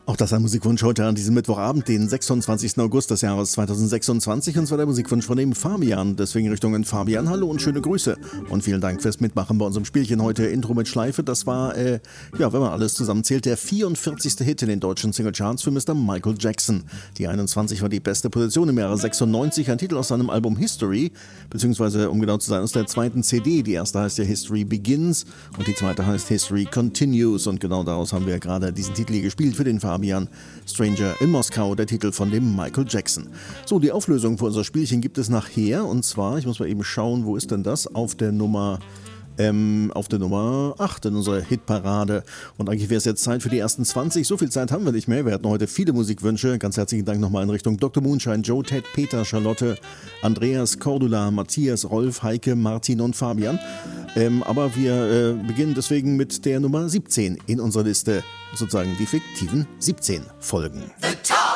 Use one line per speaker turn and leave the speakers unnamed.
Auch das ein Musikwunsch heute an diesem Mittwochabend, den 26. August des Jahres 2026. Und zwar der Musikwunsch von dem Fabian. Deswegen Richtungen Fabian, hallo und schöne Grüße. Und vielen Dank fürs Mitmachen bei unserem Spielchen heute. Intro mit Schleife. Das war, wenn man alles zusammenzählt, der 44. Hit in den deutschen Singlecharts für Mr. Michael Jackson. Die 21 war die beste Position im Jahre 96. Ein Titel aus seinem Album History, beziehungsweise um genau zu sein, aus der zweiten CD. Die erste heißt ja History Begins und die zweite heißt History Continues. Und genau daraus haben wir gerade diesen Titel hier gespielt für den Fabian. Stranger in Moskau, der Titel von dem Michael Jackson. So, die Auflösung für unser Spielchen gibt es nachher. Und zwar, ich muss mal eben schauen, wo ist denn das? Auf der Nummer 8 in unserer Hitparade. Und eigentlich wäre es jetzt Zeit für die ersten 20. So viel Zeit haben wir nicht mehr. Wir hatten heute viele Musikwünsche. Ganz herzlichen Dank nochmal in Richtung Dr. Moonshine, Joe, Ted, Peter, Charlotte, Andreas, Cordula, Matthias, Rolf, Heike, Martin und Fabian. Aber wir beginnen deswegen mit der Nummer 17 in unserer Liste. Sozusagen die fiktiven 17 Folgen.